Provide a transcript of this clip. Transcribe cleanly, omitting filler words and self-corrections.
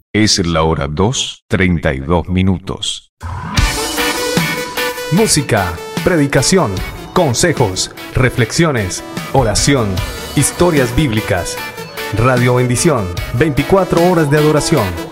Es la hora 2:32. Música, predicación, consejos, reflexiones, oración, historias bíblicas. Radio Bendición, 24 horas de adoración.